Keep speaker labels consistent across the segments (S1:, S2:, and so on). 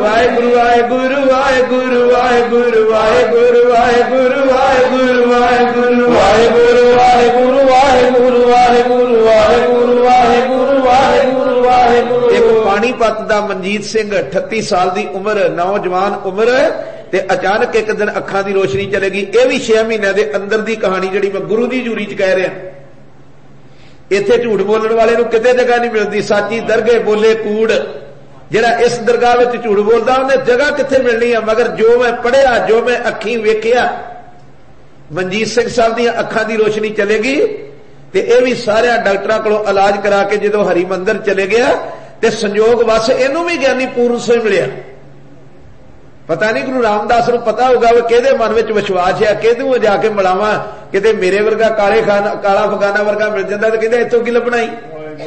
S1: वाहेगुरु वाहेगुरु वाहेगुरु वाहेगुरु वाहेगुरु वाहेगुरु वाहेगुरु वाहेगुरु वाहेगुरु वाहेगुरु वाहेगुरु वाहेगुरु वाहेगुरु वाहेगुरु वाहेगुरु वाहेगुरु। एक पानीपत दा मनजीत सिंह 38 साल दी उम्र, नौजवान उम्र, ते अचानक एक दिन अखां दी रोशनी चलेगी। यह भी 6 महीने दे अंदर दी कहानी जिहड़ी मैं गुरु दी जूरी च कह रहा। इत्थे झूठ बोलण वाले नूं किते जगह नहीं मिलती। साची दरगे बोले कूड़, जिहड़ा इस दरगाह विच झूठ बोलदा उहने जगह कित्थे मिलनी है। मगर जो मैं पढ़िया, जो मैं अखीं वेखिया, मनजीत सिंह साहब दी अखां दी रोशनी चलेगी। ते यह भी सारे डॉक्टरां कोलों इलाज करा के जदों हरिमंदर चले गया ते संयोग वस इहनूं भी ज्ञानी पूर्ण सिंह मिलिया। पता नहीं गुरु रामदास नूं पता होगा वो किहदे मन विच विश्वास है, किहदूं जाके मिलावां, किते मेरे वर्गा काला फगाना वर्गा मिल जांदा ते कहंदा इत्थों की लभना ही।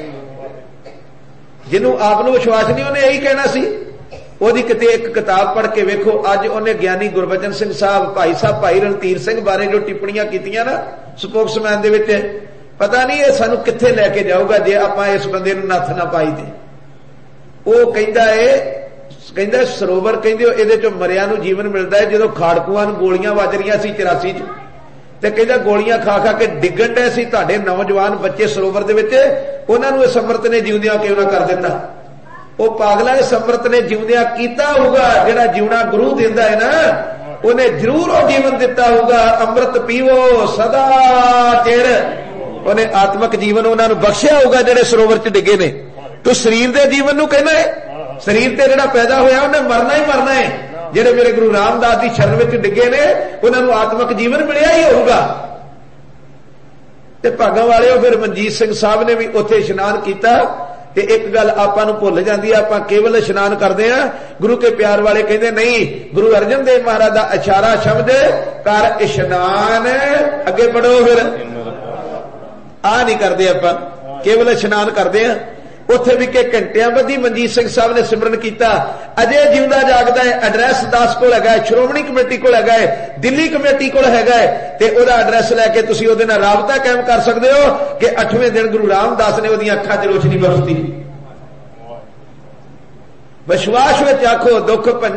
S1: जिन्हों आप नूं विश्वास नहीं उन्हें यही कहना सी। ओहदी किते एक किताब पढ़ के वेखो, अज उन्हें ज्ञानी गुरबचन सिंह साहब भाई रणधीर सिंह बारे जो टिप्पणियां कीतियां ना स्पोक्समैन दे विच, पता नहीं ये सानू कित्थे लैके जाऊगा जे आपां इस बंदे नूं नत्थ ना पाई दे। वो कहंदा सरोवर कहंदे इहदे चों मरिया नूं जीवन मिलदा है। जदों खाड़कूआं नूं गोलियां वज रहीआं सी 84 च, ते कहंदा गोलियां खा खा के डिग्गण डे सी तुहाडे नौजवान बच्चे सरोवर दे विच, उहनां नूं इस अमृत ने जिउंदियां क्यों ना कर दित्ता। वो पागला इस अमृत ने जिउंदियां कीता होगा। जिहड़ा जीवना गुरु दिंदा है ना, उन्हें जरूर वो जीवन दिता होगा। अमृत पीवो सदा चिर, उन्हें आत्मक जीवन उन्होंने बख्शिया होगा जिहड़े सरोवर च डिगे ने। तो शरीर के जीवन नूं कहना है, शरीर ते जिहड़ा पैदा होया उन्हें मरना ही मरना है। जिहड़े मेरे गुरु रामदास की शरण विच डिगे ने उन्होंने आत्मक जीवन मिलिया ही होगा। ते भागां वाले फिर मनजीत सिंह साहब ने भी उत्थे इशनान किया। ते एक गल आपां नूं भुल जांदी है, आपां केवल इशनान करदे आ। गुरु के प्यार वाले कहंदे नहीं, गुरु अर्जन देव महाराज दा इशारा शब्द कर इशनान, अगे पढ़ो फिर आ नहीं करदे, आपां केवल इशनान करदे आ। उत्थे भी के घंटियां बधी मनजीत सिंह साहब ने सिमरन किया। अजे जिंदा जागदा है। एड्रैस 10 कोल हैगा, श्रोमणी कमेटी कोल हैगा, दिल्ली कमेटी कोल हैगा, ते ओहदा एड्रैस लैके तुसीं ओहदे नाल राबता कायम कर सकदे हो कि 8वें दिन गुरु रामदास ने ओहदियां अखां 'च रोशनी बख्शती। विश्वास विच आखो दुख